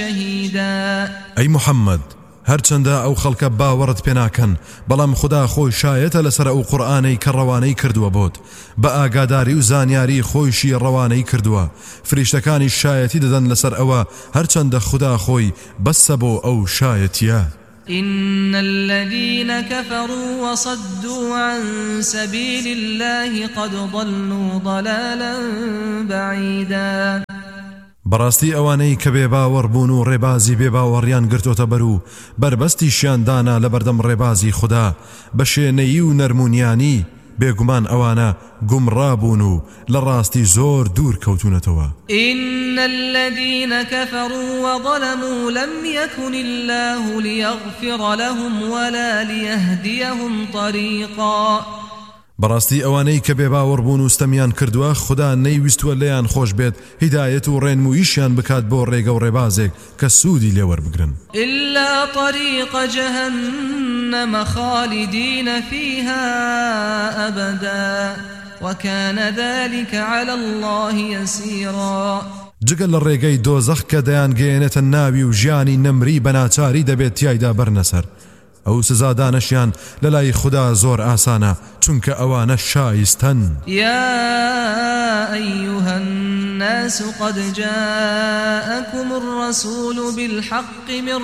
شهيدا. أي محمد هەرچەندە ئەو خەڵکە باوەڕت پێ ناکەن بەڵام خوددا خۆی شایەتە لەسەر ئەو قورئانەی کە ڕەوانەی کردووە بۆت بە ئاگاداری و زانیاری خۆیشی ڕەوانەی کردووە فریشتەکانی شایەتی دەدەن لەسەر ئەوە هەرچەندە خوددا خۆی بەسە بۆ ئەو شایەتیە. إن الذين كفروا وصدوا عن سبيل الله قد ضلوا ضلالا بعيدا. بەڕاستی ئەوانەی کە بێباوەڕ بوون و ڕێبازی بێباوەڕیان گرتۆتە بەر و بربەستیشیان دانا لە بەردەم ڕێبازی خوددا بە شوێنەیی و نەرمونیانی بێگومان ئەوانە گومڕابوون و لە ڕاستی زۆر دوور کەوتونەتەوە. إن الذين كفروا وظلموا لم يكن الله ليغفر لهم ولا ليهديهم طريقا. بەڕاستی ئەوانەی کە بێباوەڕ بوون و ستەمیان کردووە خوددا نەیویستووە لێیان خۆش بێت هیدایەت و ڕێنموویشیان بکات بۆ ڕێگە و ڕێبازێک کە سوودی لێوەربگرن. إلا طريق جهنم خالدين فيها أبدا وكان ذلك على الله يسيرا. جگە لە ڕێگەی دۆزەخ کە دەیان گەیەنێتە ناوی و ژیانی نەمری بەناچاری دەبێت تیایدا بەرنەسەر ئەو سزادانشیان لە لای خوددا زۆر ئاسانە چونکە ئەوانە شایستن. يا أيها الناس قد جاءكم الرسول بالحق من